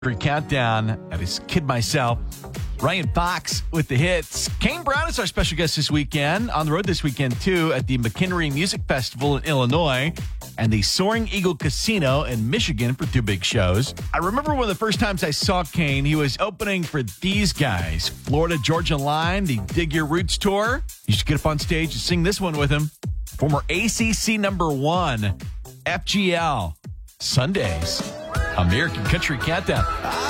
Countdown. That is Kid Myself. Ryan Fox with the hits. Kane Brown is our special guest this weekend. On the road this weekend, too, at the McHenry Music Festival in Illinois and the Soaring Eagle Casino in Michigan for 2 big shows. I remember one of the first times I saw Kane, he was opening for these guys. Florida Georgia Line, the Dig Your Roots Tour. You should get up on stage and sing this one with him. Former ACC #1, FGL, Sundays. American Country Countdown.